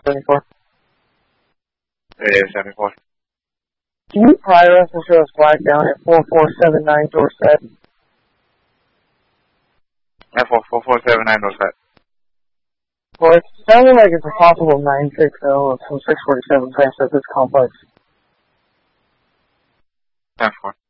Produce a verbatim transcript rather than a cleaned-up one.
seventy-four. It is seventy-four. Can you prior us and show us flag down at four four seven nine Dorset? F four four four seven nine Dorset. Well, it sounded like it's a possible nine six zero of some six forty-seven transfer this complex. ten four.